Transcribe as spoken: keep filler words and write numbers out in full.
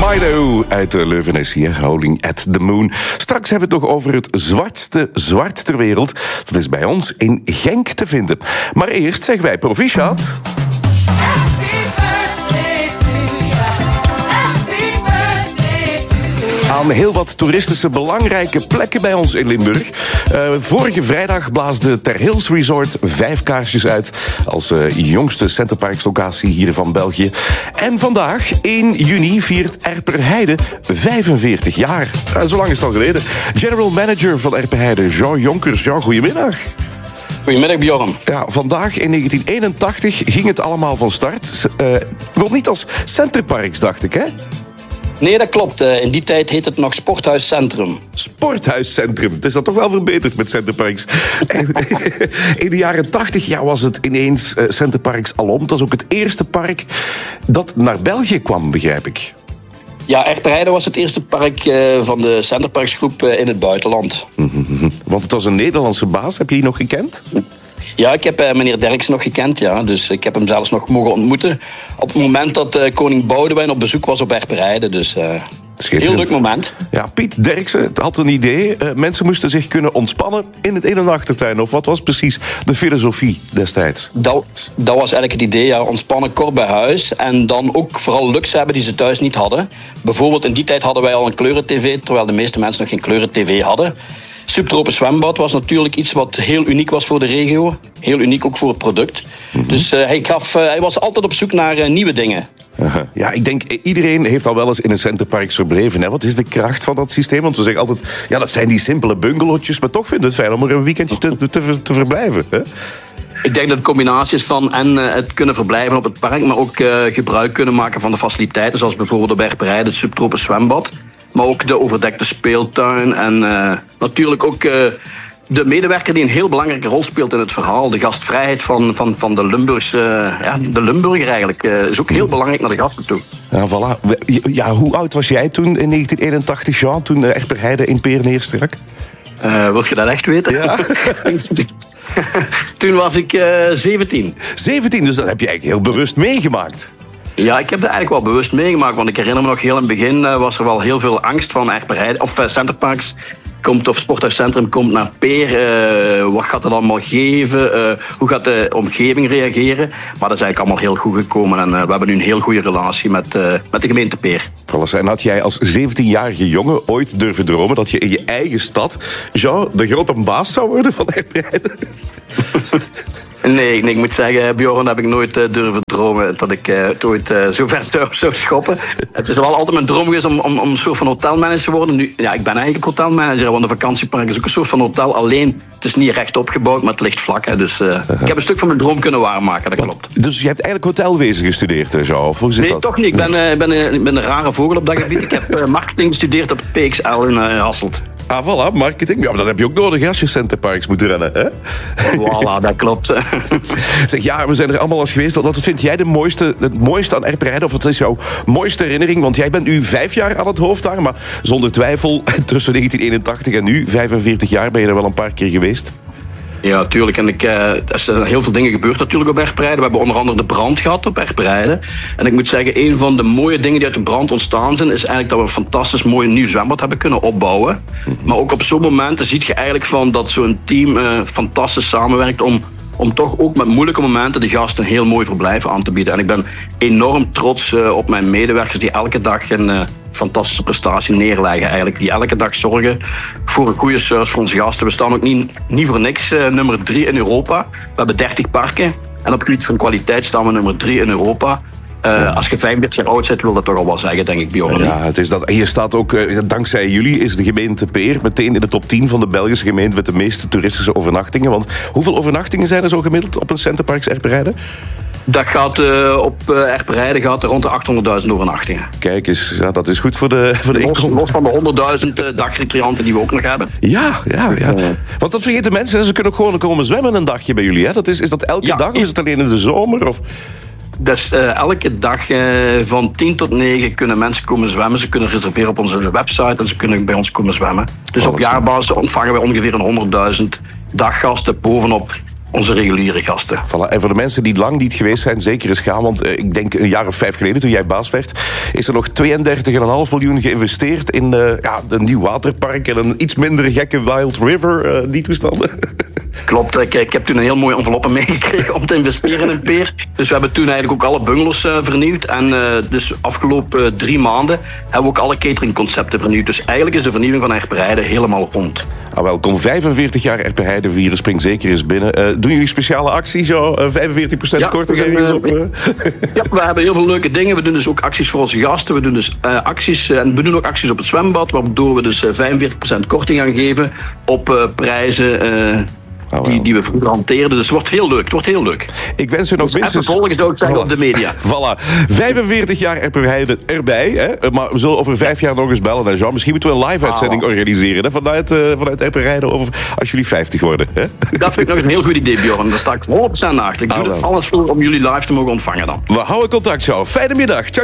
Dido uit Leuven is hier, Howling at the Moon. Straks hebben we het nog over het zwartste zwart ter wereld. Dat is bij ons in Genk te vinden. Maar eerst zeggen wij proficiat. Aan heel wat toeristische belangrijke plekken bij ons in Limburg. Uh, vorige vrijdag blaasde Ter Hills Resort vijf kaarsjes uit als uh, jongste Centerparks locatie hier van België. En vandaag, één juni, viert Erpenheide vijfenveertig jaar. Uh, zo lang is het al geleden. General Manager van Erpenheide, Jean Jonkers. Jean, goedemiddag. Goedemiddag, Bjorn. Ja, vandaag in negentien eenentachtig ging het allemaal van start. Uh, wel niet als Centerparks, dacht ik, hè? Nee, dat klopt. In die tijd heet het nog Sporthuiscentrum. Sporthuiscentrum. Het is dat toch wel verbeterd met Centerparks. In de jaren tachtig ja, was het ineens uh, Centerparks alom. Dat was ook het eerste park dat naar België kwam, begrijp ik. Ja, Erpenheide was het eerste park uh, van de Centerparksgroep uh, in het buitenland. Mm-hmm. Want het was een Nederlandse baas. Heb je die nog gekend? Ja, ik heb uh, meneer Derks nog gekend, ja. Dus ik heb hem zelfs nog mogen ontmoeten. Op het moment dat uh, koning Boudewijn op bezoek was op Erpenheide. Dus uh, heel leuk moment. Ja, Piet Derksen had een idee. Uh, mensen moesten zich kunnen ontspannen in, het, in een achtertuin. Of wat was precies de filosofie destijds? Dat, dat was eigenlijk het idee, ja. Ontspannen, kort bij huis. En dan ook vooral luxe hebben die ze thuis niet hadden. Bijvoorbeeld in die tijd hadden wij al een kleuren-tv, terwijl de meeste mensen nog geen kleuren-tv hadden. Subtropisch zwembad was natuurlijk iets wat heel uniek was voor de regio. Heel uniek ook voor het product. Mm-hmm. Dus uh, hij, gaf, uh, hij was altijd op zoek naar uh, nieuwe dingen. Uh-huh. Ja, ik denk, iedereen heeft al wel eens in een Centerparks verbleven. Hè? Wat is de kracht van dat systeem? Want we zeggen altijd, ja, dat zijn die simpele bungalowtjes, maar toch vinden we het fijn om er een weekendje te, te, te verblijven. Hè? Ik denk dat het combinatie is van en uh, het kunnen verblijven op het park, maar ook uh, gebruik kunnen maken van de faciliteiten, zoals bijvoorbeeld op Erpenheide het subtropisch zwembad. Maar ook de overdekte speeltuin en uh, natuurlijk ook uh, de medewerker die een heel belangrijke rol speelt in het verhaal. De gastvrijheid van, van, van de, Limburgse, uh, ja, de Limburger eigenlijk uh, is ook heel belangrijk naar de gasten toe. Ja, voilà. Ja, hoe oud was jij toen in negentien eenentachtig, Jean, toen uh, Erpenheide in Peer neerstrak? Uh, wil je dat echt weten? Ja. Toen was ik uh, zeventien. zeventien, dus dat heb je eigenlijk heel bewust meegemaakt. Ja, ik heb het eigenlijk wel bewust meegemaakt, want ik herinner me nog heel in het begin uh, was er wel heel veel angst van Erpenheide, of uh, Centerparks komt, of Sporthuiscentrum komt naar Peer. Uh, wat gaat het allemaal geven? Uh, hoe gaat de omgeving reageren? Maar dat is eigenlijk allemaal heel goed gekomen en uh, we hebben nu een heel goede relatie met, uh, met de gemeente Peer. En had jij als zeventienjarige jongen ooit durven dromen dat je in je eigen stad, Jean, de grote baas zou worden van Erpenheide? Nee, nee, ik moet zeggen, Bjorn, heb ik nooit uh, durven dromen dat ik uh, het ooit uh, zo ver zou, zou schoppen. Het is wel altijd mijn droom geweest om, om, om een soort van hotelmanager te worden. Nu, ja, ik ben eigenlijk hotelmanager, want de vakantiepark is ook een soort van hotel. Alleen, het is niet recht opgebouwd, maar het ligt vlak. Hè, dus uh, uh-huh. Ik heb een stuk van mijn droom kunnen waarmaken, dat klopt. Dus je hebt eigenlijk hotelwezen gestudeerd, Jean? Of hoe zit nee, dat? toch niet. Ik ben, uh, ben, uh, ik ben een rare vogel op dat gebied. Ik heb uh, marketing gestudeerd op P X L in uh, Hasselt. Ah, voilà, marketing. Ja, maar dat heb je ook nodig als je Centerparks moet rennen, hè? Voilà, dat klopt. Zeg, ja, we zijn er allemaal eens geweest. Wat vind jij de mooiste, het mooiste aan Erpenheide? Of wat is jouw mooiste herinnering? Want jij bent nu vijf jaar aan het hoofd daar, maar zonder twijfel tussen negentien eenentachtig en nu, vijfenveertig jaar, ben je er wel een paar keer geweest. Ja, tuurlijk. En ik, uh, er zijn heel veel dingen gebeurd natuurlijk op Erpenheide. We hebben onder andere de brand gehad op Erpenheide. En ik moet zeggen, een van de mooie dingen die uit de brand ontstaan zijn, is eigenlijk dat we een fantastisch mooi nieuw zwembad hebben kunnen opbouwen. Maar ook op zo'n momenten zie je eigenlijk van dat zo'n team uh, fantastisch samenwerkt om om toch ook met moeilijke momenten de gasten een heel mooi verblijf aan te bieden. En ik ben enorm trots uh, op mijn medewerkers die elke dag een uh, fantastische prestatie neerleggen. Eigenlijk. Die elke dag zorgen voor een goede service voor onze gasten. We staan ook niet, niet voor niks uh, nummer drie in Europa. We hebben dertig parken. En op het gebied van kwaliteit staan we nummer drie in Europa. Uh, ja. Als je vijfenveertig jaar oud bent, wil dat toch al wel zeggen, denk ik, Bjorn. Ja, het is dat. En je staat ook, uh, dankzij jullie is de gemeente Peer meteen in de top tien van de Belgische gemeenten met de meeste toeristische overnachtingen. Want hoeveel overnachtingen zijn er zo gemiddeld op een Centerparks Erpenheide? Dat gaat uh, op uh, Erpenheide gaat er rond de achthonderdduizend overnachtingen. Kijk eens, ja, dat is goed voor de, voor de los, inkomen. Los van de honderdduizend uh, dagrecreanten die we ook nog hebben. Ja, ja, ja. Want dat vergeten mensen, ze kunnen ook gewoon komen zwemmen een dagje bij jullie. Hè? Dat is, is dat elke ja, dag of is het alleen in de zomer? Of? Dus uh, elke dag uh, van tien tot negen kunnen mensen komen zwemmen. Ze kunnen reserveren op onze website en ze kunnen bij ons komen zwemmen. Dus oh, op jaarbasis ontvangen wij ongeveer een honderdduizend daggasten bovenop onze reguliere gasten. Voilà. En voor de mensen die lang niet geweest zijn, zeker eens gaan. Want uh, ik denk een jaar of vijf geleden, toen jij baas werd, is er nog tweeëndertig komma vijf miljoen geïnvesteerd in uh, ja, een nieuw waterpark en een iets minder gekke Wild River, uh, die toestanden. Klopt, ik, ik heb toen een heel mooie enveloppe meegekregen om te investeren in een peer. Dus we hebben toen eigenlijk ook alle bungalows uh, vernieuwd. En uh, dus afgelopen uh, drie maanden hebben we ook alle cateringconcepten vernieuwd. Dus eigenlijk is de vernieuwing van Erpenrijden helemaal rond. Ah, welkom, vijfenveertig jaar Erpenrijden vieren, spring zeker eens binnen. Uh, doen jullie speciale acties, zo? Uh, vijfenveertig procent ja, korting we, ergens op? Uh. Ja, we hebben heel veel leuke dingen. We doen dus ook acties voor onze gasten. We doen dus uh, acties uh, en we doen ook acties op het zwembad, waardoor we dus uh, vijfenveertig procent korting gaan geven op uh, prijzen. Uh, Oh, die, die we vroeger hanteerden. Dus het wordt heel leuk. Het wordt heel leuk. Ik wens u nog dus minstens... even volgen zou ik zeggen voilà. Op de media. Voilà. vijfenveertig jaar Erpenrijden erbij. Hè? Maar we zullen over vijf jaar nog eens bellen. En Jean, misschien moeten we een live-uitzending ah, organiseren. Hè? Vanuit, uh, vanuit Erpenrijden over als jullie vijftig worden. Hè? Dat vind ik nog een heel goed idee, Bjorn. Daar sta ik honderd procent achter. Ik doe ah, het alles voor om jullie live te mogen ontvangen dan. We houden contact, Jean. Fijne middag. Ciao.